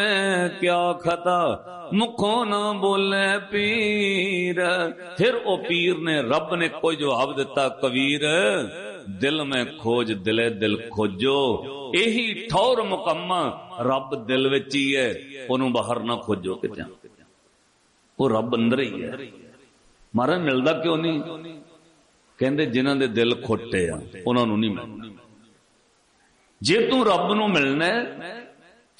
क्या खता मुखों ना बोले पीर। फिर ओ पीर ने रब ने कोई जवाब दिता, कबीर दिल में खोज दिले दिल खोजो। यही ठौर मुकम्मा रब दिल विच ही है, ओनू बाहर ना खोजो किते, वो रब अंदर ही है। महाराज मिलदा क्यों नहीं? कहंदे जिन्हां दे दिल खोटे आ उन्हां नूं नहीं मिलना। जे तू रब नूं मिलना